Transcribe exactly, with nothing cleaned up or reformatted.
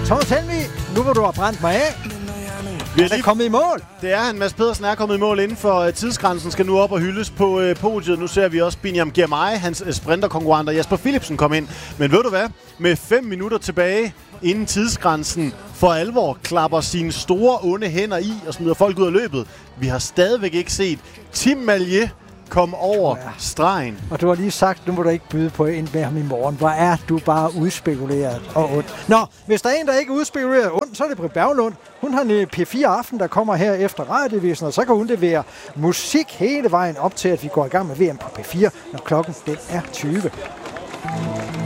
Thomas Helmig, nu hvor du har brændt mig af. Vi er lige kommet i mål. Det er han. Mads Pedersen er kommet i mål inden for tidsgrænsen. Skal nu op og hyldes på øh, podiet. Nu ser vi også Binyam Girmay, hans øh, sprinterkonkurrent, og Jasper Philipsen kom ind. Men ved du hvad? Med fem minutter tilbage inden tidsgrænsen for alvor klapper sine store onde hænder i og smider folk ud af løbet. Vi har stadigvæk ikke set Tim Malje kom over ja. stregen. Og du har lige sagt, nu må du ikke byde på ind med ham i morgen. Hvor er du bare udspekuleret og ondt. Nå, hvis der er en, der ikke er udspekuleret ondt, så er det Britt Berglund. Hun har en P fire Aften, der kommer her efter radiovisen, og så kan hun levere musik hele vejen op til, at vi går i gang med V M på P fire, når klokken den er tyve.